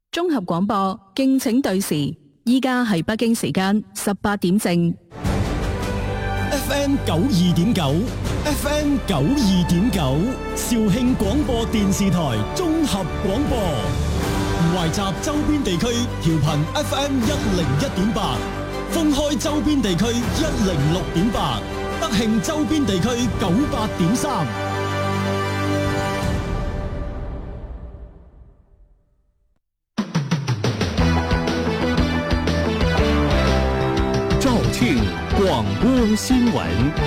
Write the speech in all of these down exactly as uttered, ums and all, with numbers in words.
綜合廣播，敬請對時。依家係北京時間十八點正。 F M 九二點九 ，F M 九二點九，肇慶廣播電視台綜合廣播，懷集周邊地區調頻 F M 一零一點八，封開周邊地區一零六點八，德慶周邊地區九八點三。 肇慶廣播新聞。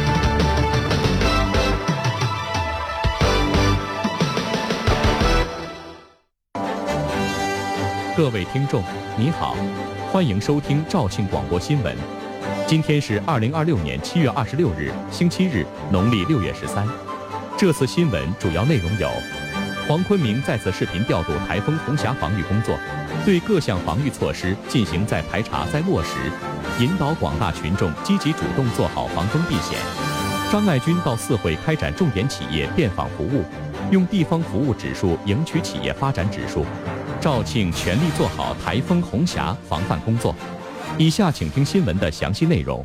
各位聽眾，你好，歡迎收聽肇慶廣播新聞。今天是二零二六年七月二十六日，星期日，農曆六月十三。這次新聞主要內容有：黃坤明再次視頻調度颱風紅霞防禦工作，對各項防禦措施進行再排查再落實，引導廣大群眾積極主動做好防風避險。張愛軍到四會開展重點企業遍訪服務，用地方服務指數贏取企業發展指數。肇慶全力做好颱風紅霞防範工作。以下請聽新聞的詳細內容。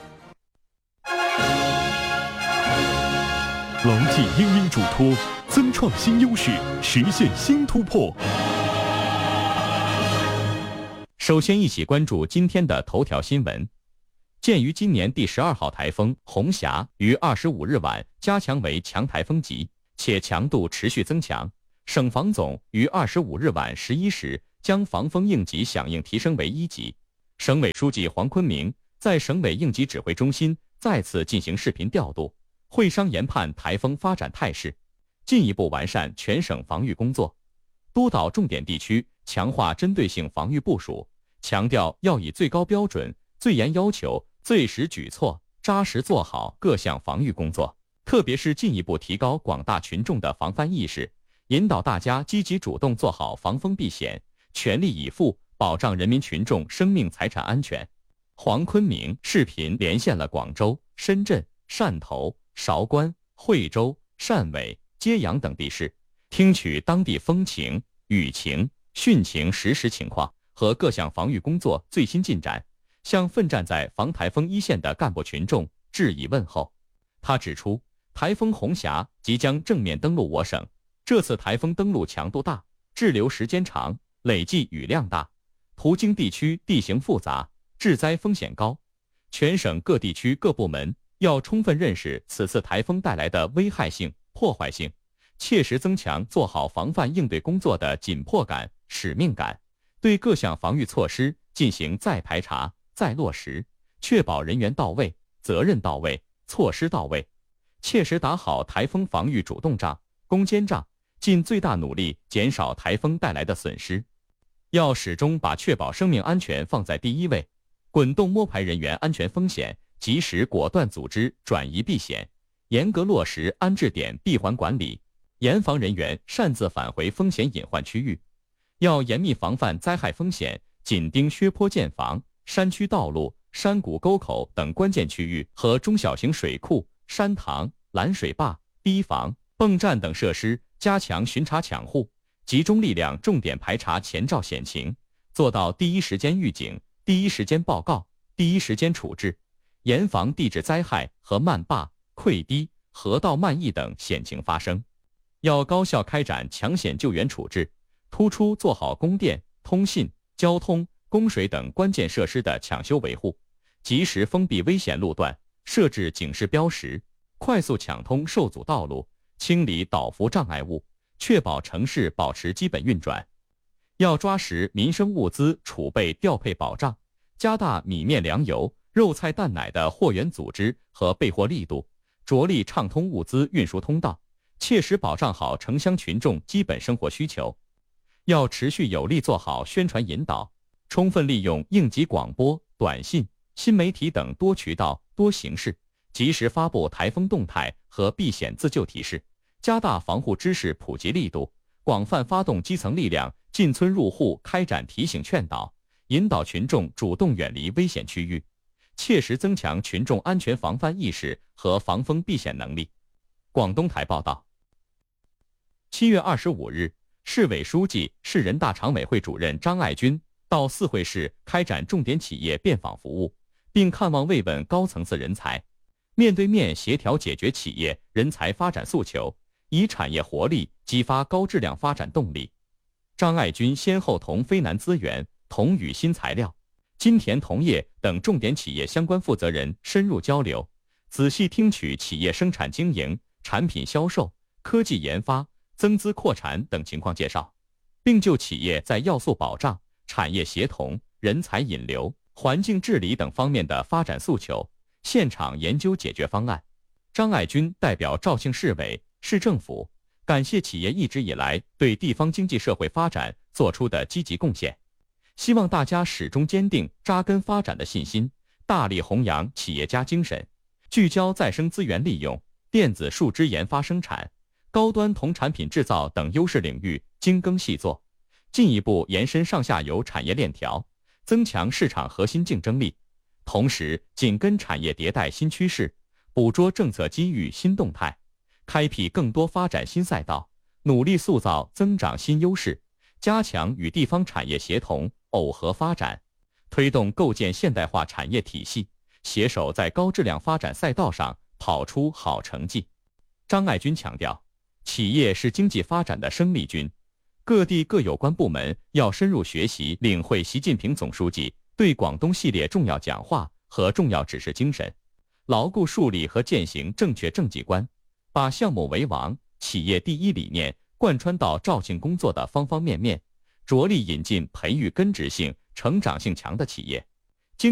牢記英英囑託，增創新優勢，實現新突破。 首先一起關注今天的頭條新聞。鑑於今年第十二號颱風紅霞於二十五日晚加強為強颱風級，且強度持續增強，省防總於二十五日晚十一時將防風應急響應提升為一級。省委書記黃坤明在省委應急指揮中心再次進行視頻調度，會商研判颱風發展態勢，進一步完善全省防禦工作，督導重點地區強化針對性防禦部署，強調要以最高標準、最嚴要求、最實舉措，扎實做好各項防禦工作，特別是進一步提高廣大群眾的防範意識，引導大家積極主動做好防風避險，全力以赴保障人民群眾生命財產安全。黃坤明視頻連線了廣州、深圳、汕頭、韶關、惠州、汕尾、揭陽等地市，聽取當地風情、雨情、汛情實時情況和各項防禦工作最新進展，向奮戰在防颱風一線的幹部群眾致以問候。他指出，颱風紅霞即將正面登陸我省，這次颱風登陸強度大，滯留時間長，累計雨量大，途經地區地形複雜，致災風險高，全省各地區各部門要充分認識此次颱風帶來的危害性、破壞性，切實增強做好防範應對工作的緊迫感、使命感，對各項防禦措施進行再排查、再落實，確保人員到位、責任到位、措施到位，切實打好颱風防禦主動仗、攻堅仗，盡最大努力減少颱風帶來的損失。要始終把確保生命安全放在第一位，滾動摸排人員安全風險，及時果斷組織轉移避險，嚴格落實安置點閉環管理，嚴防人員擅自返回風險隱患區域。要嚴密防範災害風險，緊盯薛坡建房、山區道路、山谷溝口等關鍵區域和中小型水庫、山塘、攔水壩、堤防、泵站等設施，加強巡查搶護，集中力量重點排查前兆險情，做到第一時間預警、第一時間報告、第一時間處置，嚴防地質災害和漫壩、潰堤、河道漫溢等險情發生。要高效開展搶險救援處置，突出做好供電、通信、交通、供水等關鍵設施的搶修維護，及時封閉危險路段，設置警示標識，快速搶通受阻道路，清理倒伏障礙物，確保城市保持基本運轉。要抓實民生物資儲備調配保障，加大米麵糧油、肉菜蛋奶的貨源組織和備貨力度，着力暢通物資運輸通道，切實保障好城鄉群眾基本生活需求。要持續有力做好宣傳引導，充分利用應急廣播、短信、新媒體等多渠道、多形式，及時發布颱風動態和避險自救提示，加大防護知識普及力度，廣泛發動基層力量進村入戶開展提醒勸導，引導群眾主動遠離危險區域，切實增強群眾安全防範意識和防風避險能力。廣東台報道，七月二十五日， 市委书记、市人大常委会主任张爱军到四会市开展重点企业遍访服务，并看望慰问高层次人才，面对面协调解决企业人才发展诉求，以产业活力激发高质量发展动力。张爱军先后同非南资源、同宇新材料、金田同业等重点企业相关负责人深入交流，仔细听取企业生产经营、产品销售、科技研发、增资扩产等情况介绍，并就企业在要素保障、产业协同、人才引流、环境治理等方面的发展诉求，现场研究解决方案。张爱军代表肇庆市委、市政府感谢企业一直以来对地方经济社会发展做出的积极贡献，希望大家始终坚定扎根发展的信心，大力弘扬企业家精神，聚焦再生资源利用、电子树脂研发生产、高端铜产品制造等优势领域精耕细作，进一步延伸上下游产业链条，增强市场核心竞争力，同时紧跟产业迭代新趋势，捕捉政策机遇新动态，开辟更多发展新赛道，努力塑造增长新优势，加强与地方产业协同耦合发展，推动构建现代化产业体系，携手在高质量发展赛道上跑出好成绩。张爱军强调，企业是经济发展的生力军，各地各有关部门要深入学习领会习近平总书记对广东系列重要讲话和重要指示精神，牢固树立和践行正确政绩观，把项目为王、企业第一理念贯穿到肇庆工作的方方面面，着力引进培育根植性、成长性强的企业，